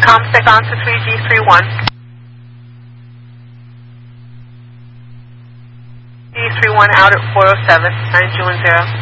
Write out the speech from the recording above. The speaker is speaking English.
ComSec on to 3G31. G31 out at 407, 9 June 0.